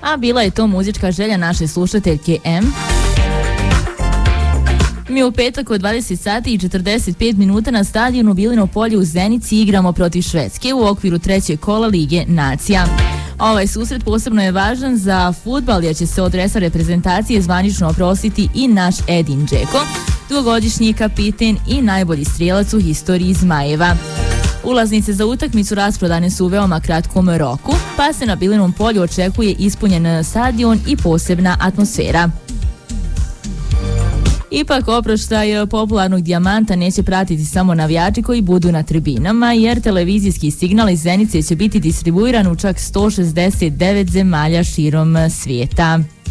A bila je to muzička želja naše slušateljke M. Mi u petak od 20 sati i 45 minuta na stadionu Bilino polje u Zenici igramo protiv Švedske u okviru trećeg kola Lige nacija. Ovaj susret posebno je važan za fudbal jer će se od dresa reprezentacije zvanično oprostiti i naš Edin Džeko, dugogodišnji kapiten i najbolji strijelac u historiji Zmajeva. Ulaznice za utakmicu rasprodane su u veoma kratkom roku, pa se na Bilinom polju očekuje ispunjen stadion i posebna atmosfera. Ipak oproštaj popularnog dijamanta neće pratiti samo navijači koji budu na tribinama, jer televizijski signal iz Zenice će biti distribuiran u čak 169 zemalja širom svijeta.